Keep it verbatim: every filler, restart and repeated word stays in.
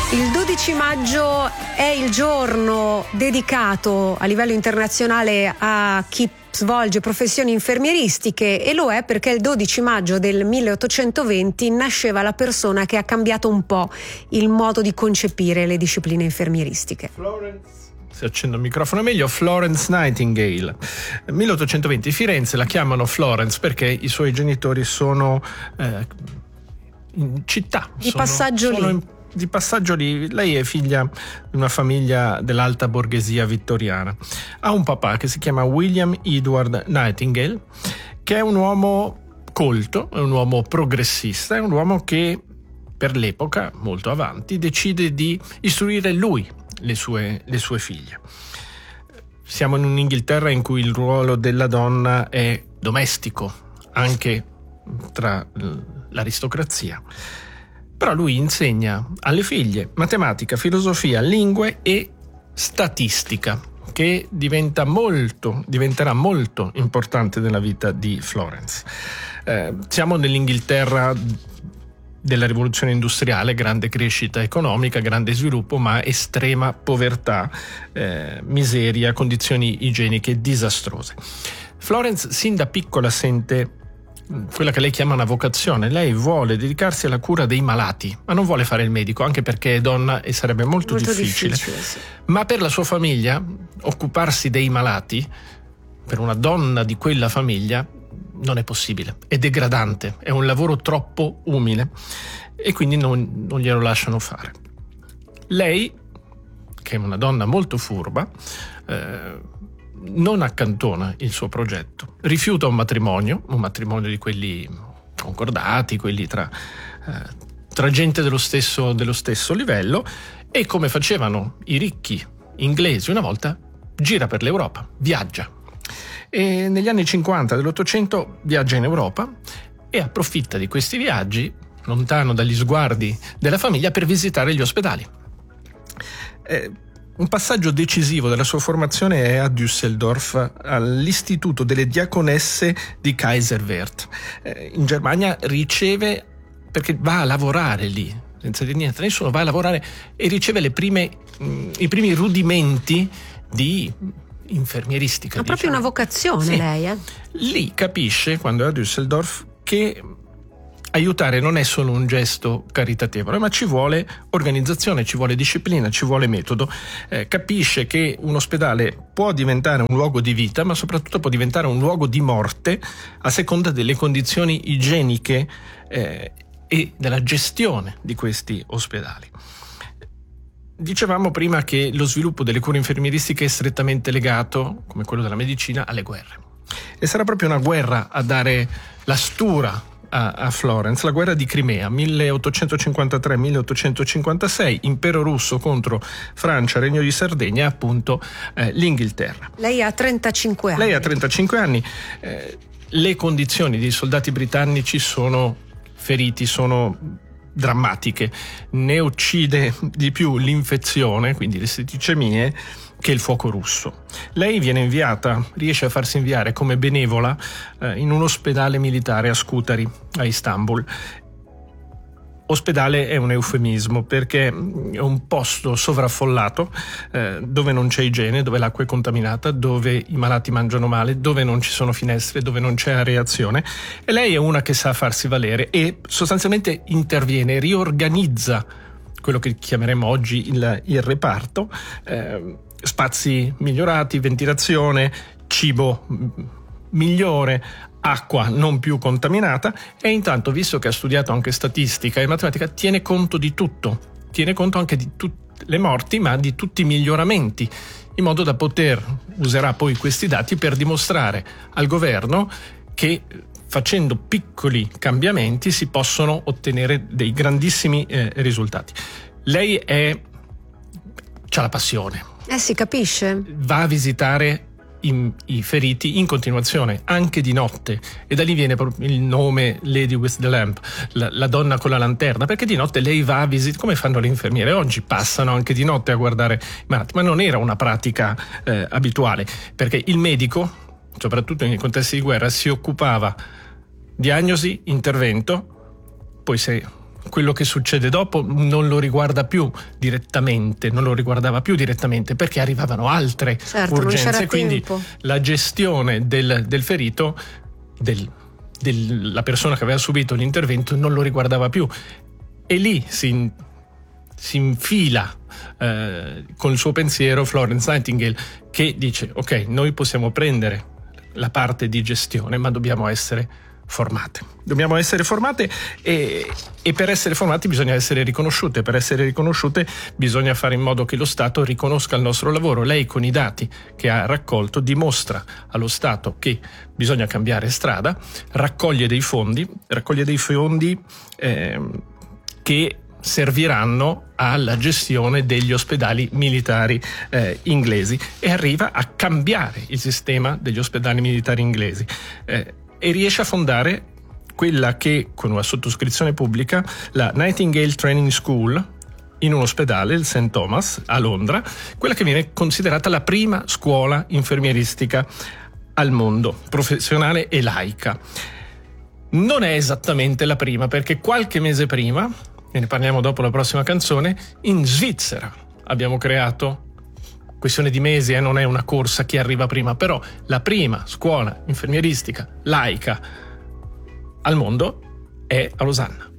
Il dodici maggio è il giorno dedicato a livello internazionale a chi svolge professioni infermieristiche, e lo è perché il dodici maggio del milleottocentoventi nasceva la persona che ha cambiato un po' il modo di concepire le discipline infermieristiche. Florence. Si accende il microfono meglio. Florence Nightingale. milleottocentoventi, Firenze, la chiamano Florence perché i suoi genitori sono eh, in città. Di sono, passaggio sono lì. In, di passaggio lì. Lei è figlia di una famiglia dell'alta borghesia vittoriana. Ha un papà che si chiama William Edward Nightingale, che è un uomo colto, è un uomo progressista, è un uomo che per l'epoca, molto avanti, decide di istruire lui le sue, le sue figlie. Siamo in un'Inghilterra in cui il ruolo della donna è domestico, anche tra l'aristocrazia. Però lui insegna alle figlie matematica, filosofia, lingue e statistica, che diventa molto, diventerà molto importante nella vita di Florence. Eh, siamo nell'Inghilterra della rivoluzione industriale, grande crescita economica, grande sviluppo, ma estrema povertà, eh, miseria, condizioni igieniche disastrose. Florence sin da piccola sente quella che lei chiama una vocazione. Lei vuole dedicarsi alla cura dei malati, ma non vuole fare il medico, anche perché è donna e sarebbe molto, molto difficile, difficile sì. Ma per la sua famiglia occuparsi dei malati, per una donna di quella famiglia, non è possibile, è degradante, è un lavoro troppo umile e quindi non, non glielo lasciano fare. Lei, che è una donna molto furba, eh, non accantona il suo progetto, rifiuta un matrimonio, un matrimonio di quelli concordati, quelli tra, eh, tra gente dello stesso, dello stesso livello, e come facevano i ricchi inglesi una volta, gira per l'Europa, viaggia. E negli anni cinquanta dell'Ottocento viaggia in Europa e approfitta di questi viaggi, lontano dagli sguardi della famiglia, per visitare gli ospedali. Eh, un passaggio decisivo della sua formazione è a Düsseldorf, all'Istituto delle Diaconesse di Kaiserswerth. Eh, in Germania riceve, perché va a lavorare lì, senza dire niente a nessuno, va a lavorare e riceve le prime, mh, i primi rudimenti di infermieristica. Ha proprio diciamo. una vocazione, sì. lei, eh? Lì capisce, quando è a Düsseldorf, che aiutare non è solo un gesto caritatevole, ma ci vuole organizzazione, ci vuole disciplina, ci vuole metodo. Eh, capisce che un ospedale può diventare un luogo di vita, ma soprattutto può diventare un luogo di morte a seconda delle condizioni igieniche eh, e della gestione di questi ospedali. Dicevamo prima che lo sviluppo delle cure infermieristiche è strettamente legato, come quello della medicina, alle guerre. E sarà proprio una guerra a dare la stura a, a Florence, la guerra di Crimea, milleottocentocinquantatré milleottocentocinquantasei, impero russo contro Francia, Regno di Sardegna e appunto eh, l'Inghilterra. Lei ha trentacinque anni. Lei ha trentacinque anni. Eh, le condizioni dei soldati britannici sono feriti, sono drammatiche. Ne uccide di più l'infezione, quindi le setticemie, che il fuoco russo. Lei viene inviata, riesce a farsi inviare come benevola eh, in un ospedale militare a Scutari, a Istanbul. Ospedale è un eufemismo perché è un posto sovraffollato, eh, dove non c'è igiene, dove l'acqua è contaminata, dove i malati mangiano male, dove non ci sono finestre, dove non c'è areazione, e lei è una che sa farsi valere e sostanzialmente interviene, riorganizza quello che chiameremo oggi il, il reparto, eh, spazi migliorati, ventilazione, cibo migliore, acqua non più contaminata, e intanto, visto che ha studiato anche statistica e matematica, tiene conto di tutto, tiene conto anche di tutte le morti, ma di tutti i miglioramenti, in modo da poter, userà poi questi dati per dimostrare al governo che facendo piccoli cambiamenti si possono ottenere dei grandissimi eh, risultati. Lei è c'ha la passione. Eh si capisce. Va a visitare I, i feriti in continuazione, anche di notte, e da lì viene proprio il nome Lady with the Lamp, la, la donna con la lanterna, perché di notte lei va a visitare, come fanno le infermiere oggi, passano anche di notte a guardare i malati, ma non era una pratica eh, abituale, perché il medico, soprattutto nei contesti di guerra, si occupava diagnosi, intervento, poi se quello che succede dopo non lo riguarda più direttamente, non lo riguardava più direttamente perché arrivavano altre certo, urgenze, quindi tempo. La gestione del, del ferito, del, della persona che aveva subito l'intervento, non lo riguardava più, e lì si, si infila eh, con il suo pensiero Florence Nightingale, che dice: ok, noi possiamo prendere la parte di gestione, ma dobbiamo essere formate. Dobbiamo essere formate e, e per essere formati bisogna essere riconosciute. Per essere riconosciute bisogna fare in modo che lo Stato riconosca il nostro lavoro. Lei, con i dati che ha raccolto, dimostra allo Stato che bisogna cambiare strada, raccoglie dei fondi, raccoglie dei fondi eh, che serviranno alla gestione degli ospedali militari eh, inglesi, e arriva a cambiare il sistema degli ospedali militari inglesi. Eh, e riesce a fondare quella che, con una sottoscrizione pubblica, la Nightingale Training School, in un ospedale, il Saint Thomas a Londra, quella che viene considerata la prima scuola infermieristica al mondo, professionale e laica. Non è esattamente la prima, perché qualche mese prima, e ne parliamo dopo la prossima canzone, in Svizzera abbiamo creato, questione di mesi, eh, non è una corsa chi arriva prima, però la prima scuola infermieristica laica al mondo è a Losanna.